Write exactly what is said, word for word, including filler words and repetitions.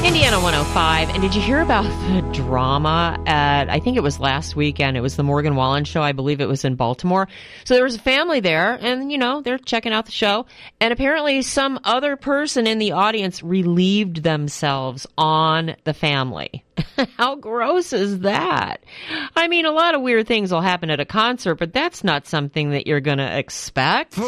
Indiana one oh five. And did you hear about the drama at, I think it was last weekend, it was the Morgan Wallen show, I believe it was in Baltimore. So there was a family there, and, you know, they're checking out the show, and apparently some other person in the audience relieved themselves on the family. How gross is that? I mean, a lot of weird things will happen at a concert, but that's not something that you're going to expect.